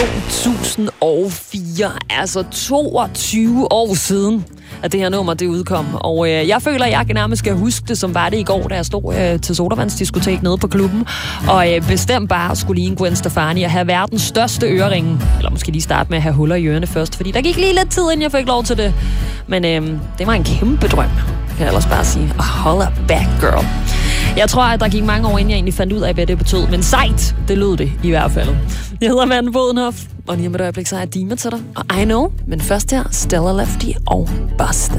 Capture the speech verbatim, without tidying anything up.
to tusind og fire, altså toogtyve år siden, at det her nummer det udkom. Og øh, jeg føler, at jeg nærmest skal huske det, som var det i går, da jeg stod øh, til sodavandsdiskotek nede på klubben. Og øh, bestemt bare skulle ligne Gwen Stefani at have verdens største øreringe. Eller måske lige starte med at have huller i ørerne først, fordi der gik lige lidt tid, inden jeg fik lov til det. Men øh, det var en kæmpe drøm, kan jeg ellers bare sige. Oh, hold up back, girl. Jeg tror, at der gik mange år, inden jeg egentlig fandt ud af, hvad det betød. Men sejt, det lød det i hvert fald. Jeg hedder Vanden Bodenhoff, og lige om et øjeblik, så er jeg Dima til dig. Og I know, men først her, Stella Lefty og Busted.